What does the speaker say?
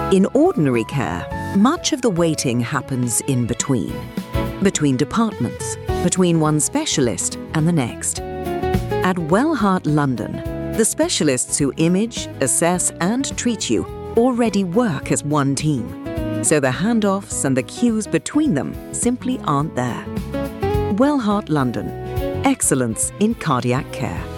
In ordinary care, much of the waiting happens in between departments, between one specialist and the next. At Wellheart London, the specialists who image, assess and treat you already work as one team, so the handoffs and the queues between them simply aren't there. Wellheart London. Excellence in cardiac care.